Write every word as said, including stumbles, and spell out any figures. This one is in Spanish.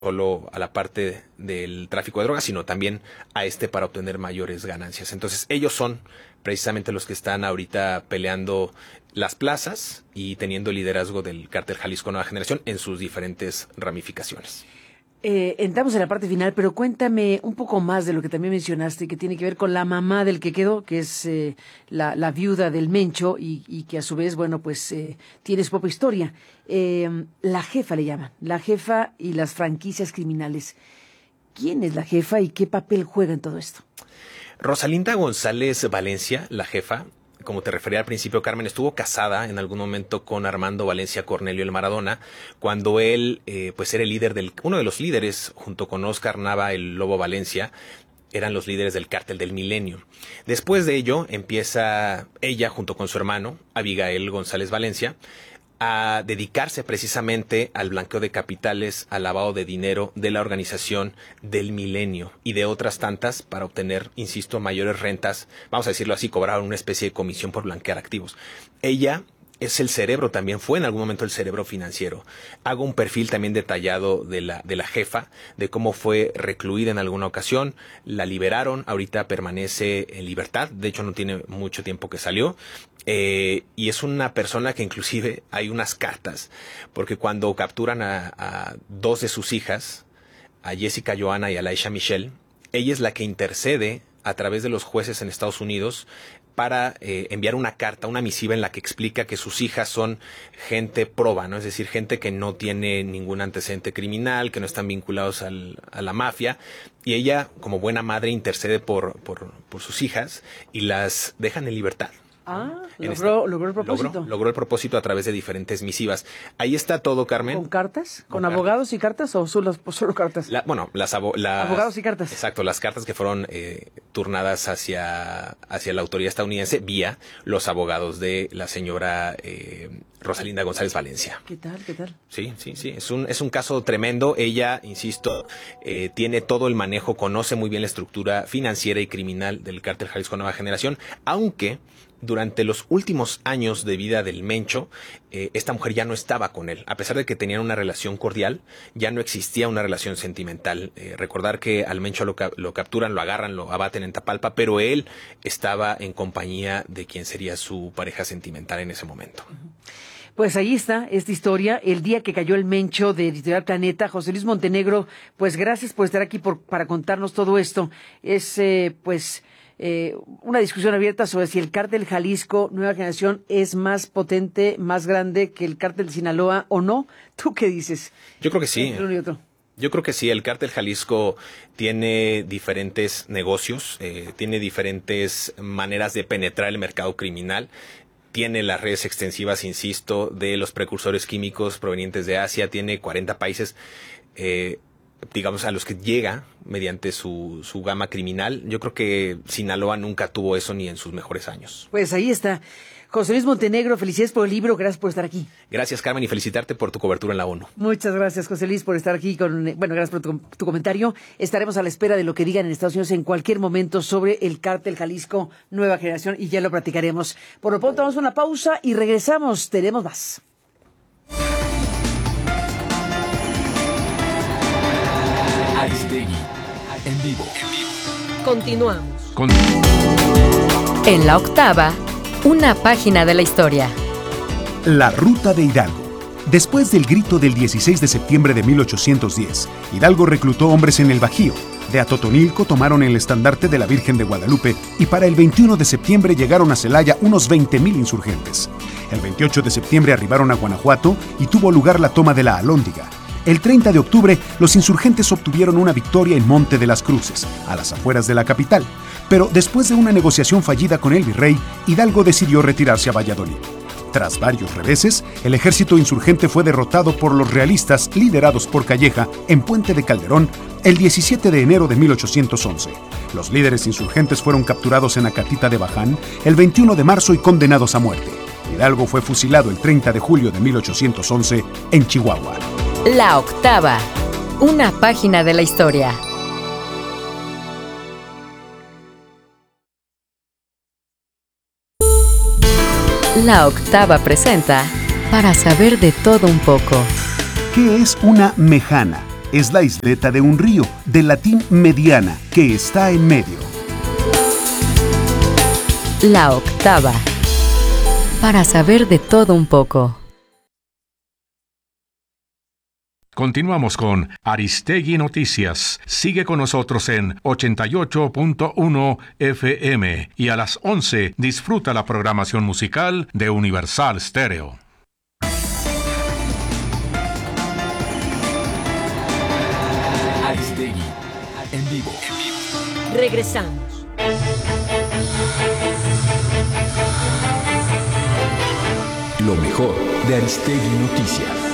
solo a la parte del tráfico de drogas, sino también a este para obtener mayores ganancias. Entonces, ellos son precisamente los que están ahorita peleando las plazas y teniendo el liderazgo del Cártel Jalisco Nueva Generación en sus diferentes ramificaciones. Eh, entramos en la parte final, pero cuéntame un poco más de lo que también mencionaste, que tiene que ver con la mamá del que quedó, que es eh, la, la viuda del Mencho y, y que a su vez, bueno, pues eh, tiene su propia historia. Eh, la jefa le llaman, la jefa y las franquicias criminales. ¿Quién es la jefa y qué papel juega en todo esto? Rosalinda González Valencia, la jefa, como te refería al principio, Carmen, estuvo casada en algún momento con Armando Valencia Cornelio el Maradona, cuando él eh, pues era el líder del, uno de los líderes, junto con Oscar Nava, el Lobo Valencia, eran los líderes del Cártel del Milenio. Después de ello, empieza ella, junto con su hermano, Abigail González Valencia, a dedicarse precisamente al blanqueo de capitales, al lavado de dinero de la organización del Milenio y de otras tantas para obtener, insisto, mayores rentas, vamos a decirlo así, cobrar una especie de comisión por blanquear activos. Ella es el cerebro, también fue en algún momento el cerebro financiero. Hago un perfil también detallado de la, de la jefa, de cómo fue recluida en alguna ocasión, la liberaron, ahorita permanece en libertad, de hecho no tiene mucho tiempo que salió, eh, y es una persona que inclusive hay unas cartas, porque cuando capturan a, a dos de sus hijas, a Jessica Johanna y a Laisha Michelle, ella es la que intercede a través de los jueces en Estados Unidos para eh, enviar una carta, una misiva en la que explica que sus hijas son gente proba, ¿no? Es decir, gente que no tiene ningún antecedente criminal, que no están vinculados al, a la mafia, y ella, como buena madre, intercede por, por, por sus hijas y las dejan en libertad. Ah, logró, esta, logró el propósito. Logró, logró el propósito a través de diferentes misivas. Ahí está todo, Carmen. ¿Con cartas? ¿Con, Con abogados cartas. y cartas o solo, solo cartas? La, bueno, las, abo, las abogados y cartas. Exacto, las cartas que fueron eh, turnadas hacia, hacia la autoridad estadounidense vía los abogados de la señora eh, Rosalinda González Valencia. ¿Qué tal? ¿Qué tal? Sí, sí, sí. Es un, es un caso tremendo. Ella, insisto, eh, tiene todo el manejo, conoce muy bien la estructura financiera y criminal del Cártel Jalisco Nueva Generación, aunque durante los últimos años de vida del Mencho, eh, esta mujer ya no estaba con él. A pesar de que tenían una relación cordial, ya no existía una relación sentimental. Eh, recordar que al Mencho lo, lo capturan, lo agarran, lo abaten en Tapalpa, pero él estaba en compañía de quien sería su pareja sentimental en ese momento. Pues ahí está esta historia, el día que cayó el Mencho de Editorial Planeta. José Luis Montenegro, pues gracias por estar aquí por, para contarnos todo esto. Es, eh, pues... Eh, una discusión abierta sobre si el Cártel Jalisco Nueva Generación es más potente, más grande que el Cártel de Sinaloa o no. ¿Tú qué dices? Yo creo que sí. Entre uno y otro. Yo creo que sí, el Cártel Jalisco tiene diferentes negocios, eh, tiene diferentes maneras de penetrar el mercado criminal. Tiene las redes extensivas, insisto, de los precursores químicos provenientes de Asia, tiene cuarenta países, eh, digamos, a los que llega mediante su, su gama criminal. Yo creo que Sinaloa nunca tuvo eso ni en sus mejores años. Pues ahí está. José Luis Montenegro, felicidades por el libro, gracias por estar aquí. Gracias, Carmen, y felicitarte por tu cobertura en la ONU. Muchas gracias, José Luis, por estar aquí. Con, bueno, gracias por tu, tu comentario. Estaremos a la espera de lo que digan en Estados Unidos en cualquier momento sobre el Cártel Jalisco Nueva Generación y ya lo platicaremos. Por lo pronto vamos a una pausa y regresamos. Tenemos más. Aristegui, en vivo. Continuamos. Con... En la octava, una página de la historia. La Ruta de Hidalgo. Después del grito del dieciséis de septiembre de mil ochocientos diez, Hidalgo reclutó hombres en el Bajío. De Atotonilco tomaron el estandarte de la Virgen de Guadalupe y para el veintiuno de septiembre llegaron a Celaya unos veinte mil insurgentes. El veintiocho de septiembre arribaron a Guanajuato y tuvo lugar la toma de la Alhóndiga. El treinta de octubre, los insurgentes obtuvieron una victoria en Monte de las Cruces, a las afueras de la capital. Pero después de una negociación fallida con el virrey, Hidalgo decidió retirarse a Valladolid. Tras varios reveses, el ejército insurgente fue derrotado por los realistas liderados por Calleja en Puente de Calderón el diecisiete de enero de mil ochocientos once. Los líderes insurgentes fueron capturados en Acatita de Baján el veintiuno de marzo y condenados a muerte. Hidalgo fue fusilado el treinta de julio de mil ochocientos once en Chihuahua. La octava, una página de la historia. La octava presenta Para saber de todo un poco. ¿Qué es una mejana? es la isleta de un río, del latín mediana, que está en medio. La octava. Para saber de todo un poco. Continuamos con Aristegui Noticias. Sigue con nosotros en ochenta y ocho punto uno F M y a las once disfruta la programación musical de Universal Stereo. Aristegui en vivo. Regresamos. Lo mejor de Aristegui Noticias.